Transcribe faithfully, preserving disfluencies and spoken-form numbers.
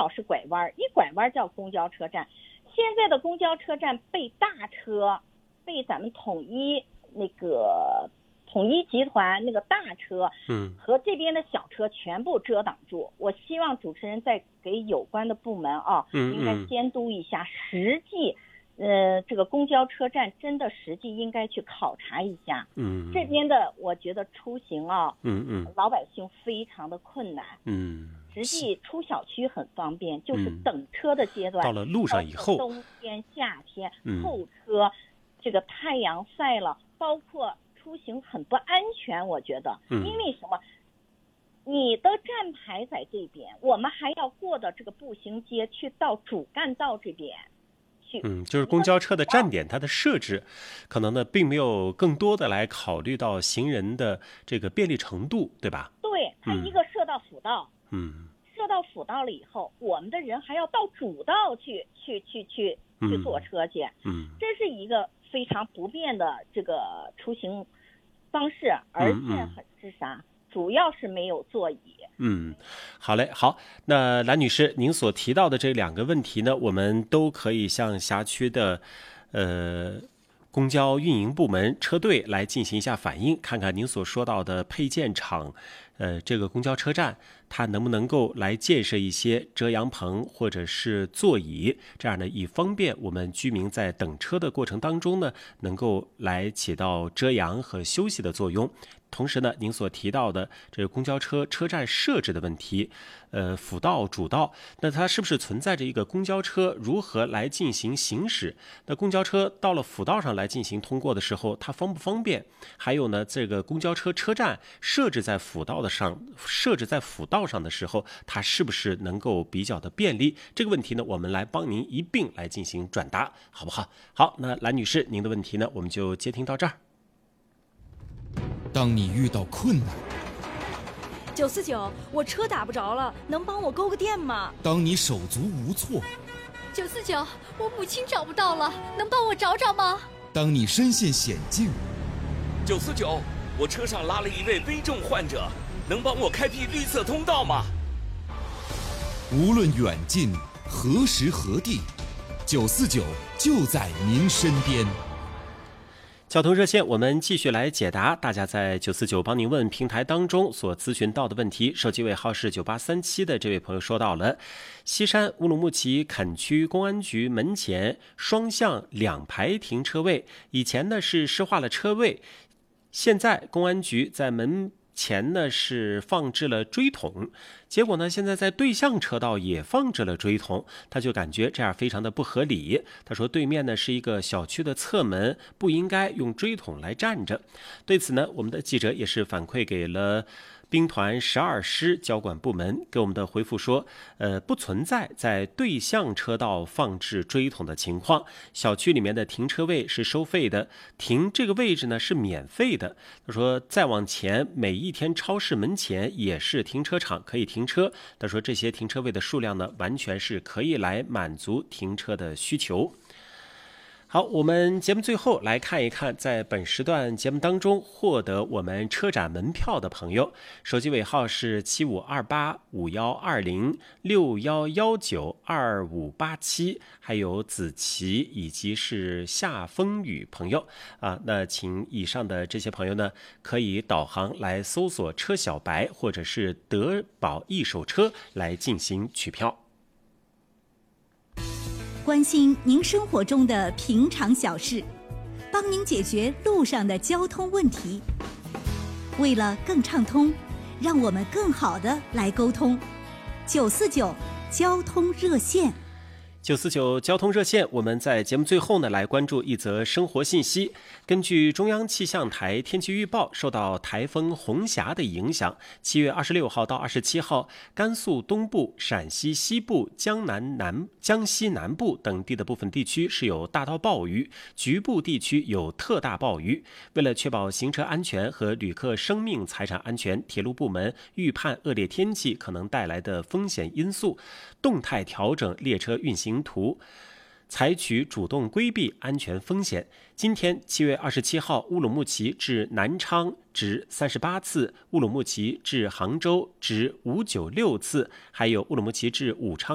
老是拐弯，一拐弯叫公交车站。现在的公交车站被大车，被咱们统一那个统一集团那个大车，嗯，和这边的小车全部遮挡住。我希望主持人再给有关的部门啊，嗯，应该监督一下，实际，呃，这个公交车站真的实际应该去考察一下。嗯，这边的我觉得出行啊，嗯嗯，老百姓非常的困难。嗯。实际出小区很方便，就是等车的阶段， 到了路上以后， 冬天、夏天候车，这个太阳晒了，包括出行很不安全。我觉得，因为什么？你的站牌在这边，我们还要过到这个步行街去到主干道这边去。 嗯，就是公交车的站点，它的设置，可能呢并没有更多的来考虑到行人的这个便利程度，对吧？ 对，它一个设到辅道。 嗯。 设到辅道了以后，我们的人还要到主道去去去去去坐车去，嗯，这是一个非常不便的这个出行方式，而且很是啥，主要是没有座椅。 嗯，好嘞，好，那蓝女士，您所提到的这两个问题呢，我们都可以向辖区的，呃。公交运营部门车队来进行一下反映，看看您所说到的配件厂，呃，这个公交车站它能不能够来建设一些遮阳棚或者是座椅，这样呢，以方便我们居民在等车的过程当中呢，能够来起到遮阳和休息的作用。同时呢，您所提到的这个公交车车站设置的问题，呃，辅道、主道，那它是不是存在着一个公交车如何来进行行驶？那公交车到了辅道上来进行通过的时候，它方不方便？还有呢，这个公交车车站设置在辅道的上，设置在辅道上的时候，它是不是能够比较的便利？这个问题呢，我们来帮您一并来进行转答，好不好？好，那蓝女士，您的问题呢，我们就接听到这儿。 当你遇到困难， 九四九，我车打不着了，能帮我勾个电吗？ 当你手足无措， 九四九，我母亲找不到了，能帮我找找吗？ 当你身陷险境， 九四九，我车上拉了一位危重患者，能帮我开辟绿色通道吗？ 无论远近，何时何地，九四九就在您身边。 交通热线，我们继续来解答大家在九四九帮您问平台当中所咨询到的问题。手机尾号是九八三七的这位朋友说到了，西山乌鲁木齐垦区公安局门前双向两排停车位，以前呢是施划了车位，现在公安局在门前呢是放置了锥桶，结果呢现在在对向车道也放置了锥桶，他就感觉这样非常的不合理。他说对面呢是一个小区的侧门，不应该用锥桶来站着。对此呢，我们的记者也是反馈给了兵团十二师交管部门，给我们的回复说，呃，不存在在对向车道放置锥桶的情况，小区里面的停车位是收费的，停这个位置呢是免费的。他说再往前，每一天超市门前也是停车场，可以停车。他说这些停车位的数量呢，完全是可以来满足停车的需求。好，我们节目最后来看一看，在本时段节目当中获得我们车展门票的朋友，手机尾号是七五二八五幺二零六幺幺九二五八七，还有子琪以及是夏风雨朋友啊。那请以上的这些朋友呢，可以导航来搜索车小白或者是德宝一手车来进行取票。 关心您生活中的平常小事，帮您解决路上的交通问题。为了更畅通，让我们更好的来沟通。九四九交通热线。 九四九交通热线，我们在节目最后呢，来关注一则生活信息。根据中央气象台天气预报，受到台风红霞的影响，七月二十六号到二十七号，甘肃东部、陕西西部、江南南、江西南部等地的部分地区是有大到暴雨，局部地区有特大暴雨。为了确保行车安全和旅客生命财产安全，铁路部门预判恶劣天气可能带来的风险因素，动态调整列车运行图，采取主动规避安全风险。今天七月二十七号，乌鲁木齐至南昌直三十八次，乌鲁木齐至杭州直五九六次，还有乌鲁木齐至武昌